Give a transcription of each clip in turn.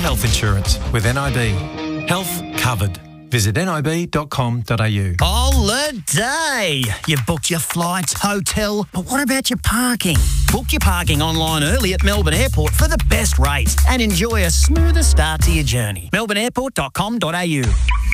health insurance with NIB. Health covered. Visit nib.com.au. Holiday! You've booked your flights, hotel, but what about your parking? Book your parking online early at Melbourne Airport for the best rates and enjoy a smoother start to your journey. melbourneairport.com.au.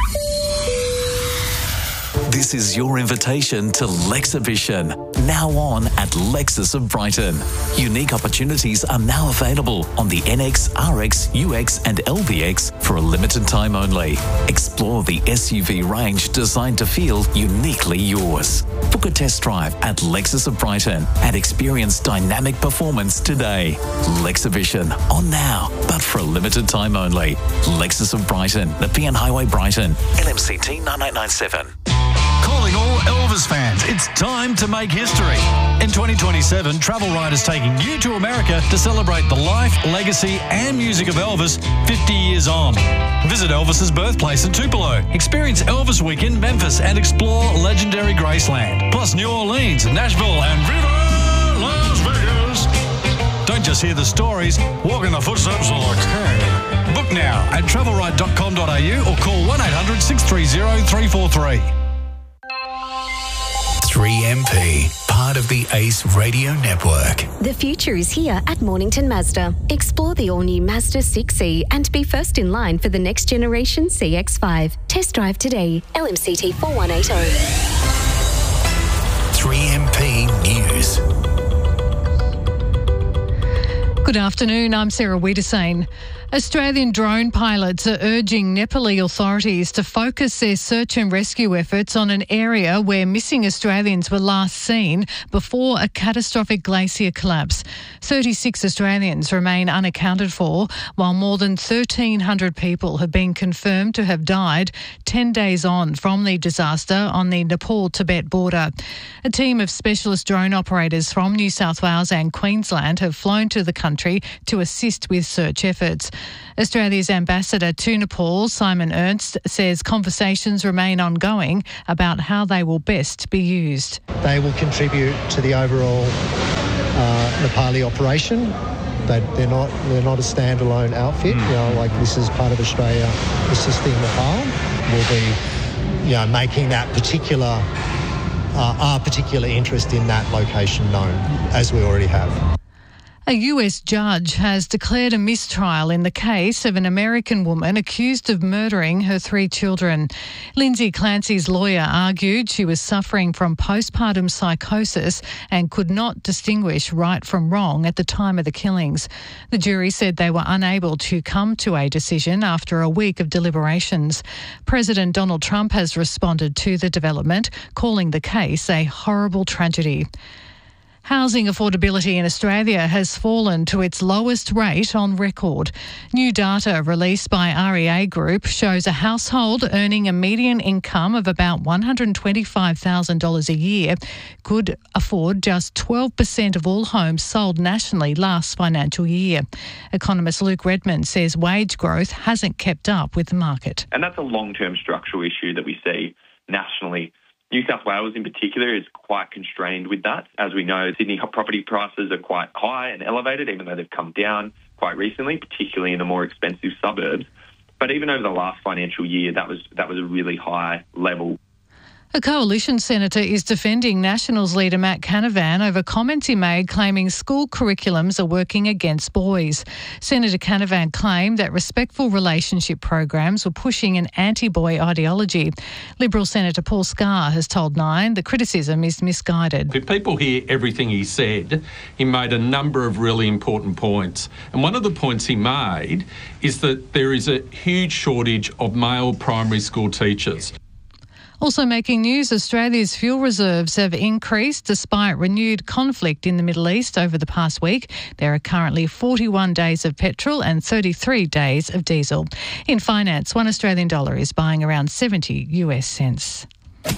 This is your invitation to Lexibition, now on at Lexus of Brighton. Unique opportunities are now available on the NX, RX, UX and LBX for a limited time only. Explore the SUV range designed to feel uniquely yours. Book a test drive at Lexus of Brighton and experience dynamic performance today. Lexibition, on now, but for a limited time only. Lexus of Brighton, the PN Highway Brighton, LMCT 9897. Calling all Elvis fans, it's time to make history. In 2027, Travel Ride is taking you to America to celebrate the life, legacy and music of Elvis 50 years on. Visit Elvis's birthplace in Tupelo. Experience Elvis Week in Memphis and explore legendary Graceland. Plus New Orleans, Nashville and Viva Las Vegas. Don't just hear the stories, walk in the footsteps of the king. Book now at travelride.com.au or call 1-800 630 343. 3MP, part of the ACE Radio Network. The future is here at Mornington Mazda. Explore the all-new Mazda 6e and be first in line for the next generation CX-5. Test drive today. LMCT 4180. 3MP News. Good afternoon, I'm Sarah Wiedersane. Australian drone pilots are urging Nepali authorities to focus their search and rescue efforts on an area where missing Australians were last seen before a catastrophic glacier collapse. 36 Australians remain unaccounted for, while more than 1,300 people have been confirmed to have died 10 days on from the disaster on the Nepal-Tibet border. A team of specialist drone operators from New South Wales and Queensland have flown to the country to assist with search efforts. Australia's ambassador to Nepal, Simon Ernst, says conversations remain ongoing about how they will best be used. They will contribute to the overall Nepali operation. They're not a standalone outfit. Like this is part of Australia assisting Nepal. We'll be, making that particular our particular interest in that location known, as we already have. A US judge has declared a mistrial in the case of an American woman accused of murdering her 3 children. Lindsay Clancy's lawyer argued she was suffering from postpartum psychosis and could not distinguish right from wrong at the time of the killings. The jury said they were unable to come to a decision after a week of deliberations. President Donald Trump has responded to the development, calling the case a horrible tragedy. Housing affordability in Australia has fallen to its lowest rate on record. New data released by REA Group shows a household earning a median income of about $125,000 a year could afford just 12% of all homes sold nationally last financial year. Economist Luke Redmond says wage growth hasn't kept up with the market. And that's a long-term structural issue that we see nationally. New South Wales in particular is quite constrained with that. As we know, Sydney property prices are quite high and elevated, even though they've come down quite recently, particularly in the more expensive suburbs. But even over the last financial year, that was a really high level. A coalition senator is defending Nationals leader Matt Canavan over comments he made claiming school curriculums are working against boys. Senator Canavan claimed that respectful relationship programs were pushing an anti-boy ideology. Liberal Senator Paul Scar has told Nine the criticism is misguided. If people hear everything he said, he made a number of really important points. And one of the points he made is that there is a huge shortage of male primary school teachers. Also making news, Australia's fuel reserves have increased despite renewed conflict in the Middle East over the past week. There are currently 41 days of petrol and 33 days of diesel. In finance, $1 Australian is buying around 70 US cents.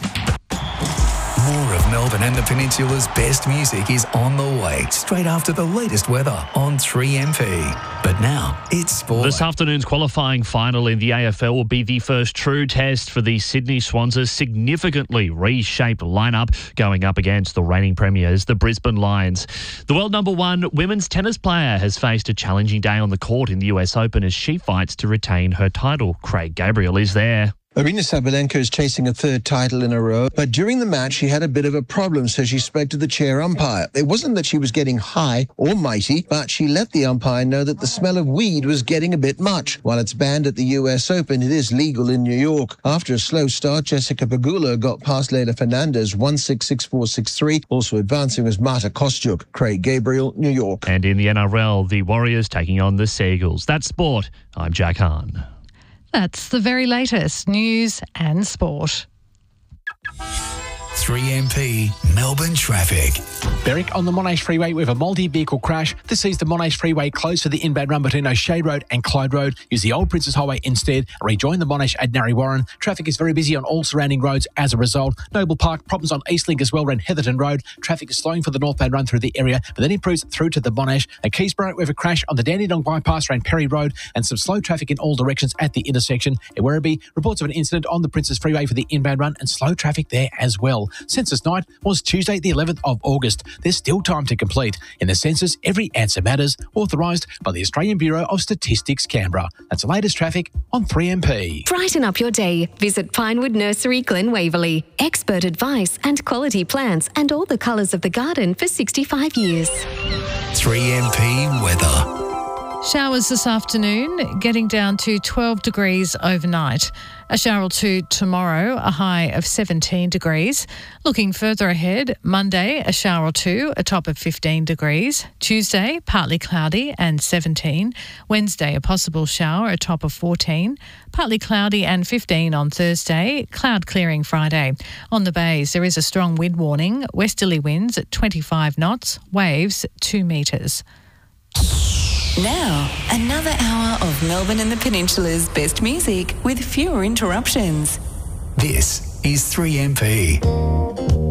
More of Melbourne and the Peninsula's best music is on the way straight after the latest weather on 3MP. But But now it's sport. This afternoon's qualifying final in the AFL will be the first true test for the Sydney Swans' significantly reshaped lineup going up against the reigning premiers, the Brisbane Lions. The world number one women's tennis player has faced a challenging day on the court in the US Open as she fights to retain her title. Craig Gabriel is there. Aryna Sabalenka is chasing a third title in a row, but during the match she had a bit of a problem, so she spoke to the chair umpire. It wasn't that she was getting high or mighty, but she let the umpire know that the smell of weed was getting a bit much. While it's banned at the US Open, it is legal in New York. After a slow start, Jessica Pegula got past Leylah Fernandez 1-6, 6-4, 6-3. Also advancing was Marta Kostyuk. Craig Gabriel, New York. And in the NRL, the Warriors taking on the Seagulls. That's sport. I'm Jack Hahn. That's the very latest news and sport. 3MP Melbourne traffic. Berwick on the Monash Freeway with a multi-vehicle crash. This sees the Monash Freeway closed for the inbound run between O'Shea Road and Clyde Road. Use the Old Princes Highway instead. Rejoin the Monash at Narre Warren. Traffic is very busy on all surrounding roads as a result. Noble Park, problems on Eastlink as well around Heatherton Road. Traffic is slowing for the northbound run through the area, but then improves through to the Monash. At Keysborough with a crash on the Dandenong bypass around Perry Road and some slow traffic in all directions at the intersection. At Werribee, reports of an incident on the Princes Freeway for the inbound run and slow traffic there as well. Census night was Tuesday the 11th of August. There's still time to complete. In the census, every answer matters, authorised by the Australian Bureau of Statistics, Canberra. That's the latest traffic on 3MP. Brighten up your day. Visit Pinewood Nursery, Glen Waverley. Expert advice and quality plants and all the colours of the garden for 65 years. 3MP weather. Showers this afternoon, getting down to 12 degrees overnight. A shower or two tomorrow, a high of 17 degrees. Looking further ahead, Monday, a shower or two, a top of 15 degrees. Tuesday, partly cloudy and 17. Wednesday, a possible shower, a top of 14. Partly cloudy and 15 on Thursday. Cloud clearing Friday. On the bays, there is a strong wind warning. Westerly winds at 25 knots. Waves 2 metres. Now, another hour of Melbourne and the Peninsula's best music with fewer interruptions. This is 3MP.